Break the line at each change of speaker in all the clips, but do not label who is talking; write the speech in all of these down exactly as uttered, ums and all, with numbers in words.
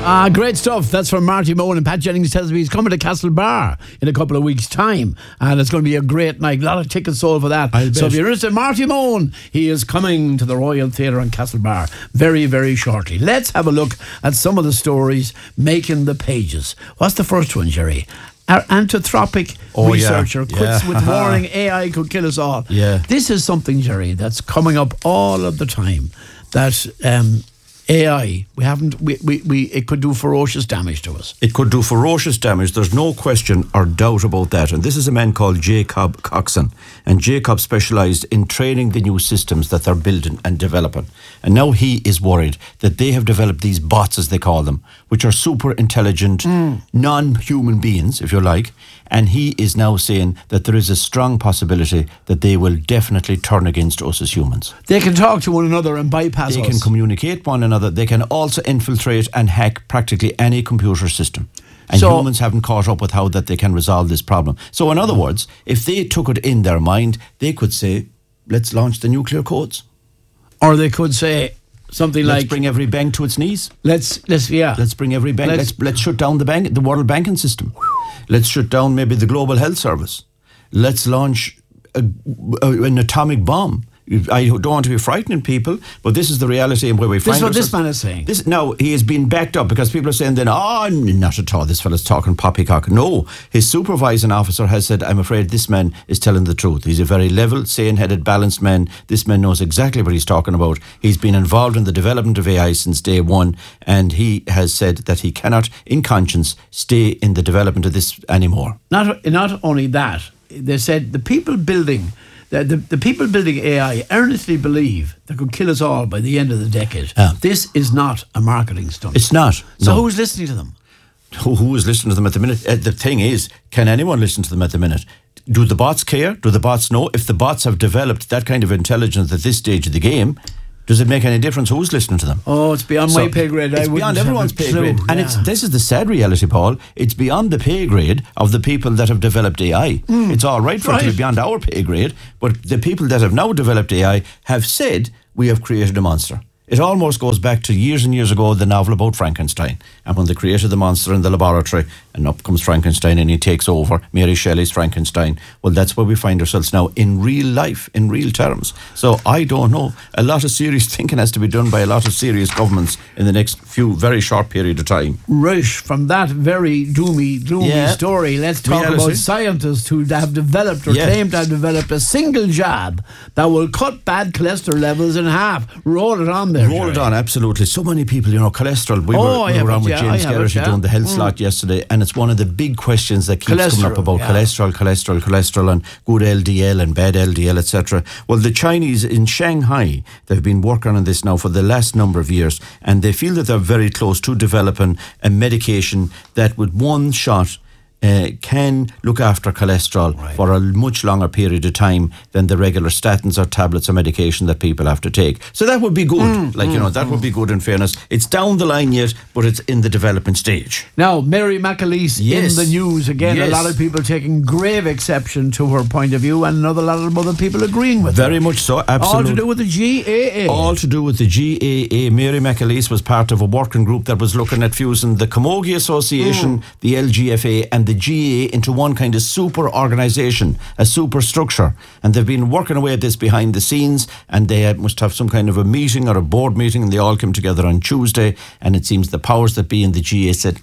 Ah, great stuff. That's from Marty Moan, and Pat Jennings tells me he's coming to Castlebar in a couple of weeks' time, and it's going to be a great night. A lot of tickets sold for that.
I'll
so
bet.
if you're interested, Marty Moan, he is coming to the Royal Theatre in Castlebar very, very shortly. Let's have a look at some of the stories making the pages. What's the first one, Jerry? Our anthropic
oh,
researcher
yeah.
quits
yeah.
with warning A I could kill us all.
Yeah.
This is something, Jerry, that's coming up all of the time. That um, A I, we haven't, we, we, we, it could do ferocious damage to us.
It could do ferocious damage. There's no question or doubt about that. And this is a man called Jacob Coxon. And Jacob specialised in training the new systems that they're building and developing. And now he is worried that they have developed these bots, as they call them, which are super intelligent, mm. non-human beings, if you like. And he is now saying that there is a strong possibility that they will definitely turn against us as humans.
They can talk to one another and bypass
They
us.
can communicate one another. They can also infiltrate and hack practically any computer system. And
so,
humans haven't caught up with how that they can resolve this problem. So in other words, if they took it in their mind, they could say, let's launch the nuclear codes.
Or they could say something
let's
like...
Let's bring every bank to its knees.
Let's, let's yeah.
Let's bring every bank.
Let's,
let's, let's shut down the bank, the world banking system. Let's shut down maybe the global health service. Let's launch a, a, an atomic bomb. I don't want to be frightening people, but this is the reality and where we find
This is what
ourselves.
this man is saying.
This, now, he has been backed up because people are saying then, oh, not at all, this fella's talking poppycock. No, his supervising officer has said, I'm afraid this man is telling the truth. He's a very level, sane-headed, balanced man. This man knows exactly what he's talking about. He's been involved in the development of A I since day one, and he has said that he cannot, in conscience, stay in the development of this anymore.
Not, not only that, they said the people building... The, the, the people building A I earnestly believe they could kill us all by the end of the decade.
Yeah.
This is not a marketing stunt.
It's not.
So
no.
who's listening to them?
Who, who is listening to them at the minute? Uh, the thing is, can anyone listen to them at the minute? Do the bots care? Do the bots know? If the bots have developed that kind of intelligence at this stage of the game, does it make any difference who's listening to them?
Oh, it's beyond
so
my pay grade.
It's
I
beyond everyone's pay
clue.
grade. And
yeah.
it's this is the sad reality, Paul. It's beyond the pay grade of the people that have developed A I. Mm. It's all right for
right.
it to be beyond our pay grade, but the people that have now developed A I have said, we have created a monster. It almost goes back to years and years ago, the novel about Frankenstein. And when they created the monster in the laboratory, and up comes Frankenstein and he takes over, Mary Shelley's Frankenstein. Well, that's where we find ourselves now in real life, in real terms. So I don't know. A lot of serious thinking has to be done by a lot of serious governments in the next few, very short period of time.
Rush, from that very doomy, gloomy
yeah.
story, let's talk
Reality.
about scientists who have developed or
yeah.
claim to have developed a single jab that will cut bad cholesterol levels in half. Roll it on there.
Roll
Jerry.
it on, absolutely. So many people, you know, cholesterol. We
Oh,
were, we
yeah,
were on
but
with
yeah,
James
I have
Garrett
it, yeah.
doing the health
Mm.
slot yesterday, and it's one of the big questions that keeps coming up
Cholesterol,
about
yeah.
cholesterol, cholesterol, cholesterol, and good L D L and bad L D L, et cetera. Well, the Chinese in Shanghai, they've been working on this now for the last number of years, and they feel that they're very close to developing a medication that with one shot Uh, can look after cholesterol
right.
for a much longer period of time than the regular statins or tablets or medication that people have to take. So that would be good.
Mm,
like,
mm,
you know, that
mm.
would be good in fairness. It's down the line yet, but it's in the development stage.
Now, Mary McAleese
Yes.
in the news again.
Yes.
A lot of people taking grave exception to her point of view, and another lot of other people agreeing with
Very
her.
much so,
All
absolutely.
to do with the G A A.
All to do with the G A A. Mary McAleese was part of a working group that was looking at fusing the Camogie Association, mm. the L G F A, and the G A A into one kind of super organisation, a super structure. And they've been working away at this behind the scenes, and they must have some kind of a meeting or a board meeting, and they all came together on Tuesday, and it seems the powers that be in the G A A said,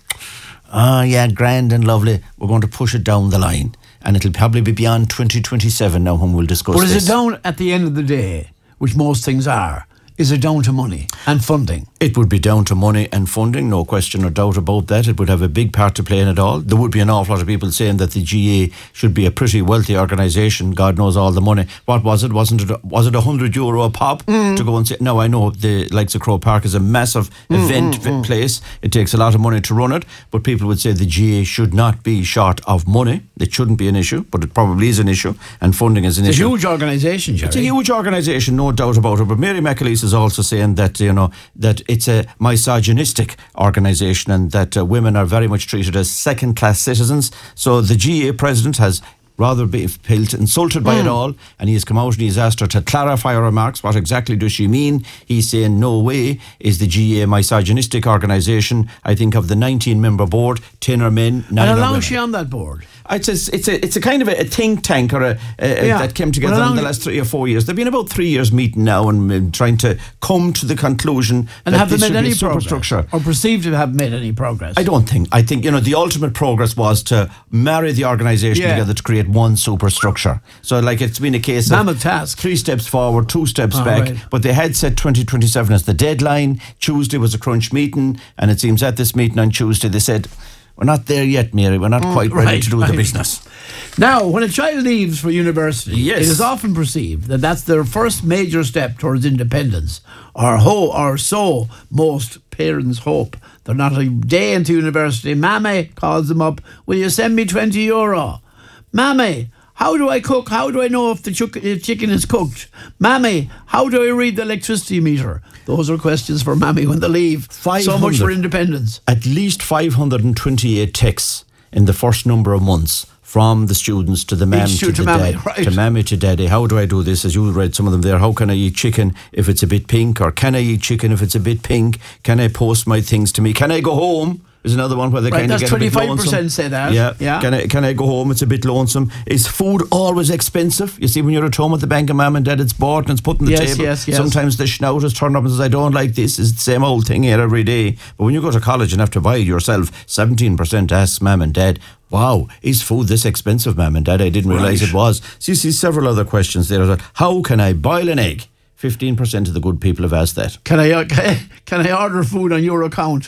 oh yeah, grand and lovely, we're going to push it down the line. And it'll probably be beyond twenty twenty-seven now when we'll discuss
But is
this.
it down at the end of the day, which most things are, is it down to money and funding?
It would be down to money and funding, no question or doubt about that. It would have a big part to play in it all. There would be an awful lot of people saying that the G A should be a pretty wealthy organisation. God knows all the money. What was it? Wasn't it? Was it a hundred euro a pop mm. to go and say? No, I know the likes of Croke Park is a massive mm, event mm, mm. place. It takes a lot of money to run it, but people would say the G A should not be short of money. It shouldn't be an issue, but it probably is an issue, and funding is an
it's
issue.
It's a huge organisation, Jerry.
It's a huge organisation, no doubt about it. But Mary McAleese is also saying that you know that it's a misogynistic organisation and that uh, women are very much treated as second-class citizens. So the G A A president has rather be felt insulted by mm. it all, and he has come out and he's asked her to clarify her remarks. What exactly does she mean? He's saying, no way is the G A a misogynistic organisation. I think of the nineteen-member board, ten are men, nine
and how
are
long
women.
is she on that board?
It's a, it's a, it's a kind of a, a think tank or a, a,
yeah.
that came together
well,
in the last three or four years. They've been about three years meeting now and uh, trying to come to the conclusion
and
that
have they
this
made
should
any
be a superstructure.
Progress, or perceived to have made any progress?
I don't think. I think, you know, the ultimate progress was to marry the organisation
yeah.
together to create one superstructure. So, like, it's been a case of
mammoth task.
Three steps forward, two steps
oh,
back.
Right.
But they had set twenty twenty-seven as the deadline. Tuesday was a crunch meeting, and it seems at this meeting on Tuesday they said, we're not there yet, Mary. We're not mm, quite ready
right,
to do
right.
the business.
Now, when a child leaves for university,
yes.
it is often perceived that that's their first major step towards independence, or, ho- or so most parents hope. They're not a day into university. Mammy calls them up, will you send me twenty euro? Mammy, how do I cook? How do I know if the ch- if chicken is cooked? Mammy, how do I read the electricity meter? Those are questions for Mammy when they leave. So much for independence.
At least five hundred twenty-eight texts in the first number of months from the students to the mam to, to the
mammy,
dad,
right.
to mammy to daddy. How do I do this? As you read some of them there, how can I eat chicken if it's a bit pink? Or can I eat chicken if it's a bit pink? Can I post my things to me? Can I go home? There's another one where they
right,
kind of get a bit lonesome.
twenty-five percent say that.
Yeah.
yeah.
Can I, can I go home? It's a bit lonesome. Is food always expensive? You see, when you're at home at the bank of mum and dad, it's bought and it's put on the
yes,
table.
Yes, yes.
Sometimes the schnouters turn up and says, I don't like this. It's the same old thing here every day. But when you go to college and have to buy it yourself, seventeen percent asks mum and dad, wow, is food this expensive, mum and dad? I didn't realise
right.
it was. So you see several other questions there. How can I boil an egg? fifteen percent of the good people have asked that.
Can I, uh, can I order food on your account?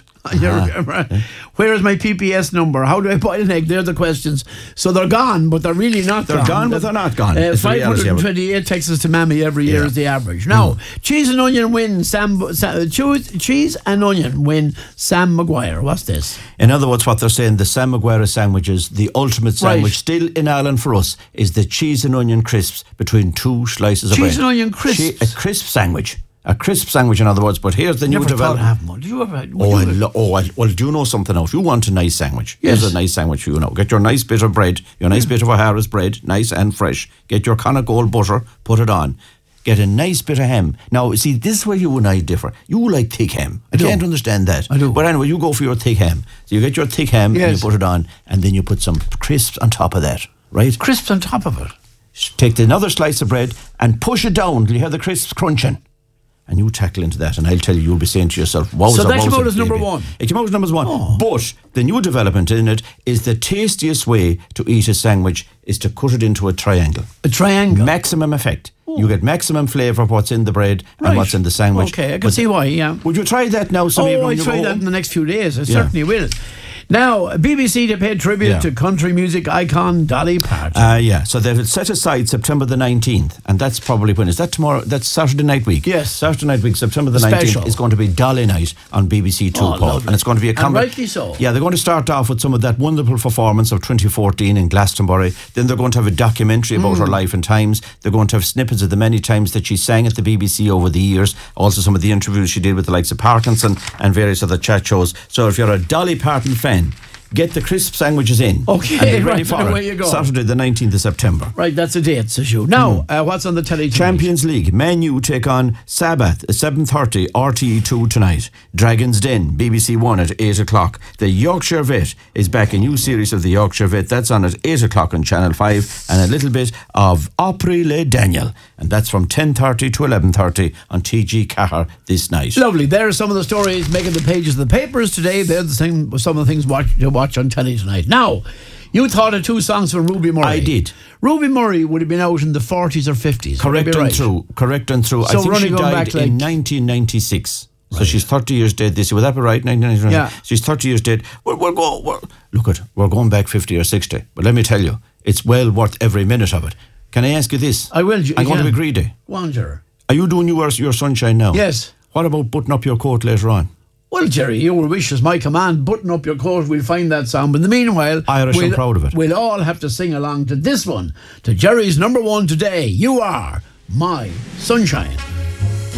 Ah. Where is my P P S number? How do I buy an egg? They're the questions. So they're gone, but they're really not
they're
gone.
They're gone, but they're not gone.
Uh, five hundred twenty-eight texts to Mammy every year yeah. is the average. Now, mm. cheese and onion win Sam, Sam cheese and onion win Sam Maguire. What's this?
In other words, what they're saying, the Sam Maguire sandwiches, the ultimate sandwich, right. still in Ireland for us, is the cheese and onion crisps between two slices of
cheese
bread.
Cheese and onion crisps?
Che- a crisp sandwich. A crisp sandwich, in other words, but here's the
Never
new development.
Have one. Did you ever?
Oh, I lo- oh I, well, do you know something else? You want a nice sandwich.
Yes.
Here's a nice sandwich for you now. Get your nice bit of bread, your nice yeah. bit of O'Hara's bread, nice and fresh. Get your Connacht butter, put it on. Get a nice bit of ham. Now, see, this is where you and I differ. You like thick ham. I, I can't understand that.
I do.
But anyway, you go for your thick ham. So you get your thick ham
yes.
and you put it on, and then you put some crisps on top of that, right?
Crisps on top of it.
Take another slice of bread and push it down till you hear the crisps crunching. And you tackle into that, and I'll tell you, you'll be saying to yourself, wowza,
so that came
wowza,
out as
baby.
number one.
It came out as number one.
Oh.
But the new development in it is the tastiest way to eat a sandwich is to cut it into a triangle.
A triangle?
Maximum effect. Oh. You get maximum flavour of what's in the bread
right.
and what's in the sandwich.
Okay, I can
but
see why, yeah.
Would you try that now? Some
oh, I'll try that
home?
in the next few days. I
yeah.
certainly will. Now, B B C to pay tribute yeah. to country music icon Dolly Parton.
Uh, yeah, so they've set aside September the nineteenth, and that's probably when, is that tomorrow? That's Saturday night week.
Yes.
Saturday night week, September the
Special.
nineteenth, is going to be Dolly Night on B B C Two,
oh,
Paul.
Lovely.
And it's going to be a comedy.
And rightly so.
Yeah, they're going to start off with some of that wonderful performance of twenty fourteen in Glastonbury. Then they're going to have a documentary about mm. her life and times. They're going to have snippets of the many times that she sang at the B B C over the years. Also some of the interviews she did with the likes of Parkinson and various other chat shows. So if you're a Dolly Parton fan, get the crisp sandwiches in.
Okay,
and be ready
right,
for
away
it.
you go.
Saturday the nineteenth of September.
Right, that's a date, says you. Now, mm. uh, what's on the telly tonight?
Champions League. Man U take on Sabbath at seven thirty, R T E two tonight. Dragon's Den, B B C One at eight o'clock. The Yorkshire Vet is back, a new series of the Yorkshire Vet. That's on at eight o'clock on Channel five. And a little bit of Opry Le Daniel. And that's from ten thirty to eleven thirty on T G Cahir this night.
Lovely. There are some of the stories making the pages of the papers today. They're the same, some of the things watch, to watch on telly tonight. Now, you thought of two songs from Ruby Murray.
I did.
Ruby Murray would have been out in the forties or fifties.
Correct and
right?
true. Correct and true.
So
I think she died
like
in nineteen ninety-six.
Right.
So she's thirty years dead this year. Would that be right? nineteen ninety-six.
Yeah.
She's thirty years dead. We're, we're go, we're, look at, we're going back fifty or sixty. But let me tell you, it's well worth every minute of it. Can I ask you this?
I will.
I'm going to be greedy.
Go on, Jerry.
Are you doing your, your sunshine now?
Yes.
What about button up your coat later on?
Well, Jerry, your wish is my command. Button up your coat, we'll find that sound. But in the meanwhile,
Irish
we'll,
and proud of it.
We'll all have to sing along to this one, to Jerry's number one today. You are my sunshine.